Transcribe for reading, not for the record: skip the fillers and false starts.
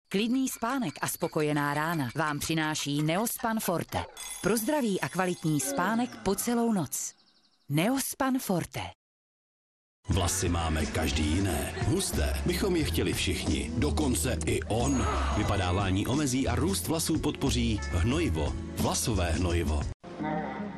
Klidný spánek a spokojená rána vám přináší Neospan Forte. Pro zdravý a kvalitní spánek po celou noc. Neospan Forte. Vlasy máme každý jiné. Husté bychom je chtěli všichni. Dokonce i on. Vypadávání omezí a růst vlasů podpoří hnojivo. Vlasové hnojivo.